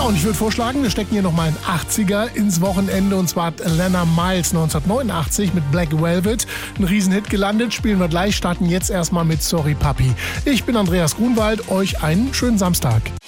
und ich würde vorschlagen, wir stecken hier nochmal ein 80er ins Wochenende, und zwar hat Lana Miles 1989 mit Black Velvet ein Riesenhit gelandet. Spielen wir gleich, starten jetzt erstmal mit Sorry Papi. Ich bin Andreas Grunwald, euch einen schönen Samstag.